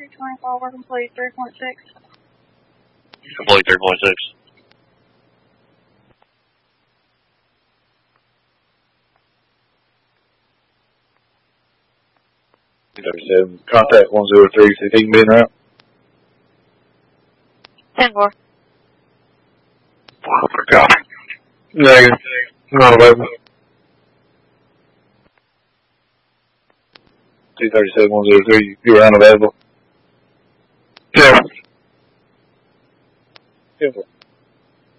324, we're complete 3.6. Complete 3.6. Contact 103, 16 being route. 10-4. Oh my God. Negative. Not available. 237, 103, you were unavailable. Yeah. 10-4.